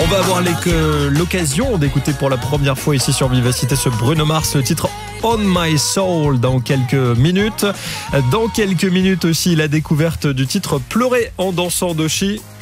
va avoir l'occasion d'écouter pour la première fois ici sur Vivacité ce Bruno Mars, le titre On My Soul dans quelques minutes. Dans quelques minutes aussi, la découverte du titre Pleurer en dansant d'Oshi.